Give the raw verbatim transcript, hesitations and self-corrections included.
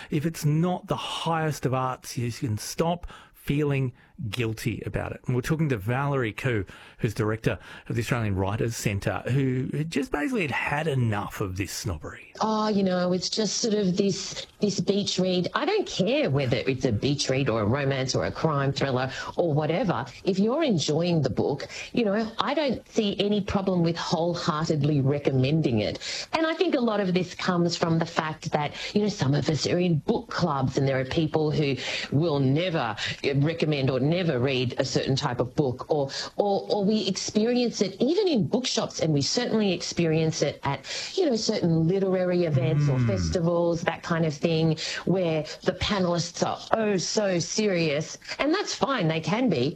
if it's not the highest of arts, you can stop feeling guilty about it. And we're talking to Valerie Khoo, who's director of the Australian Writers Centre, who just basically had had enough of this snobbery. Oh, you know, it's just sort of this this beach read. I don't care whether it's a beach read or a romance or a crime thriller or whatever. If you're enjoying the book, you know, I don't see any problem with wholeheartedly recommending it. And I think a lot of this comes from the fact that, you know, some of us are in book clubs and there are people who will never recommend or never read a certain type of book, or, or or we experience it even in bookshops, and we certainly experience it at, you know, certain literary events mm. or festivals, that kind of thing, where the panelists are oh so serious, and that's fine, they can be,